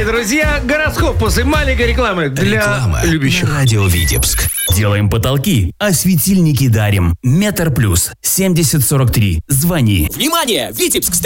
Дорогие друзья, гороскоп после маленькой рекламы для любящих. На радио Витебск. Делаем потолки, а светильники дарим. Метр плюс 7043. Звони. Внимание! Витебск